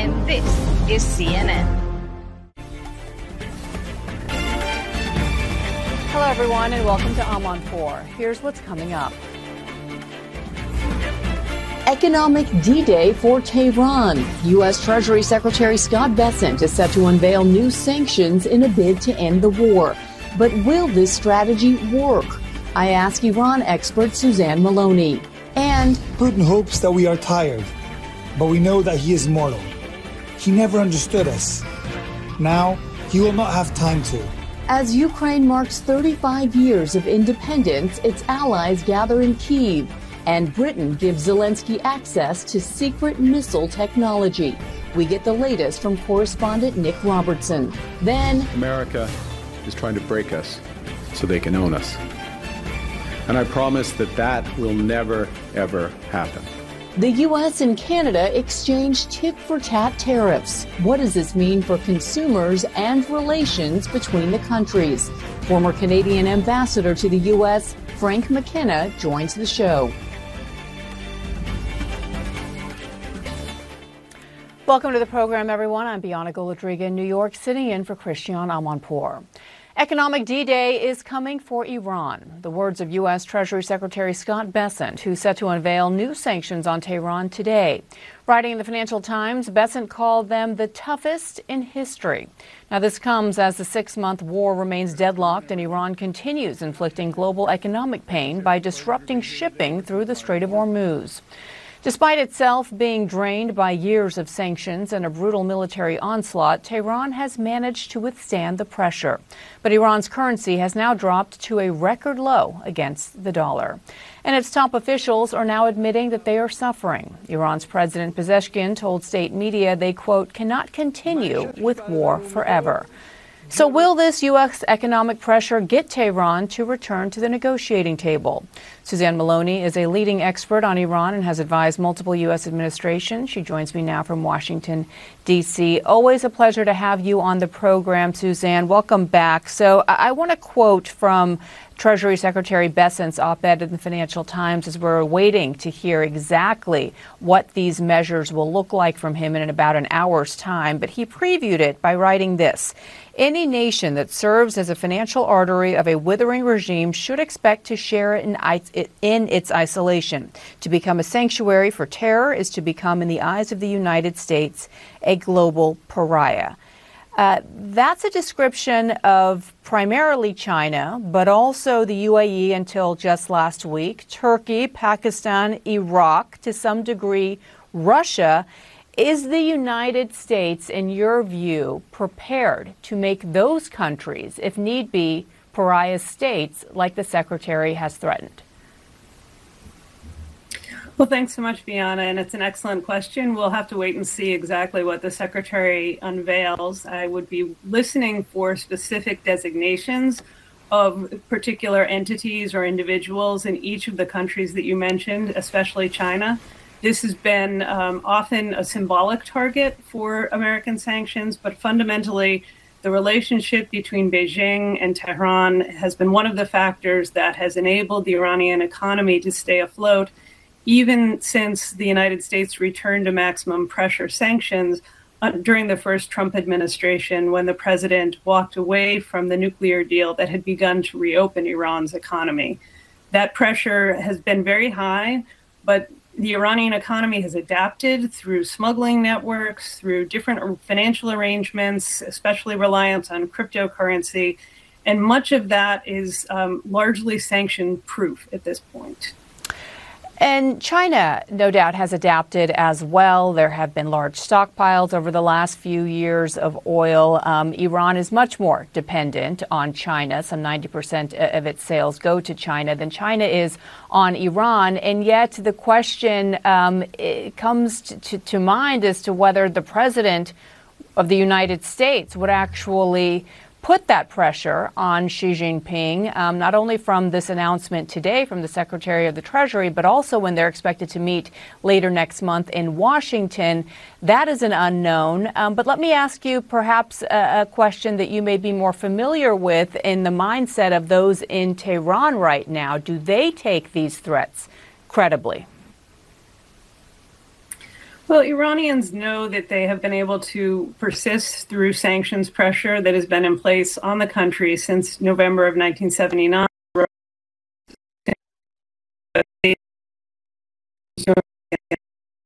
and this is CNN. Hello, everyone, and welcome to I'm on 4. Here's what's coming up. Economic D-Day for Tehran. U.S. Treasury Secretary Scott Bessent is set to unveil new sanctions in a bid to end the war. But will this strategy work? I ask Iran expert Suzanne Maloney. And Putin hopes that we are tired, but we know that he is mortal. He never understood us. Now, he will not have time to. As Ukraine marks 35 years of independence, its allies gather in Kyiv. And Britain gives Zelensky access to secret missile technology. We get the latest from correspondent Nick Robertson. Then, America is trying to break us so they can own us. And I promise that will never, ever happen. The U.S. and Canada exchange tit-for-tat tariffs. What does this mean for consumers and relations between the countries? Former Canadian ambassador to the U.S., Frank McKenna, joins the show. Welcome to the program, everyone. I'm Bianca Golodriga in New York, sitting in for Christian Amanpour. Economic D-Day is coming for Iran. The words of U.S. Treasury Secretary Scott Bessent, who's set to unveil new sanctions on Tehran today. Writing in the Financial Times, Bessent called them the toughest in history. Now, this comes as the 6-month war remains deadlocked and Iran continues inflicting global economic pain by disrupting shipping through the Strait of Hormuz. Despite itself being drained by years of sanctions and a brutal military onslaught, Tehran has managed to withstand the pressure. But Iran's currency has now dropped to a record low against the dollar. And its top officials are now admitting that they are suffering. Iran's President Pezeshkian told state media they, quote, cannot continue with war forever. So will this U.S. economic pressure get Tehran to return to the negotiating table? Suzanne Maloney is a leading expert on Iran and has advised multiple U.S. administrations. She joins me now from Washington, D.C. Always a pleasure to have you on the program, Suzanne. Welcome back. So I want to quote from Treasury Secretary Bessent's op-ed in the Financial Times as we're waiting to hear exactly what these measures will look like from him in about an hour's time. But he previewed it by writing this. Any nation that serves as a financial artery of a withering regime should expect to share it in its isolation. To become a sanctuary for terror is to become, in the eyes of the United States, a global pariah. That's a description of primarily China, but also the UAE until just last week, Turkey, Pakistan, Iraq, to some degree, Russia. Is the United States, in your view, prepared to make those countries, if need be, pariah states like the Secretary has threatened? Well, thanks so much, Bianca, and it's an excellent question. We'll have to wait and see exactly what the Secretary unveils. I would be listening for specific designations of particular entities or individuals in each of the countries that you mentioned, especially China. This has been often a symbolic target for American sanctions, but fundamentally, the relationship between Beijing and Tehran has been one of the factors that has enabled the Iranian economy to stay afloat, even since the United States returned to maximum pressure sanctions during the first Trump administration, when the president walked away from the nuclear deal that had begun to reopen Iran's economy. That pressure has been very high, but the Iranian economy has adapted through smuggling networks, through different financial arrangements, especially reliance on cryptocurrency. And much of that is largely sanction proof at this point. And China, no doubt, has adapted as well. There have been large stockpiles over the last few years of oil. Iran is much more dependent on China. Some 90% of its sales go to China than China is on Iran. And yet the question it comes to mind as to whether the president of the United States would actually put that pressure on Xi Jinping, not only from this announcement today from the Secretary of the Treasury, but also when they're expected to meet later next month in Washington. That is an unknown. But let me ask you perhaps a question that you may be more familiar with in the mindset of those in Tehran right now. Do they take these threats credibly? Well, Iranians know that they have been able to persist through sanctions pressure that has been in place on the country since November of 1979.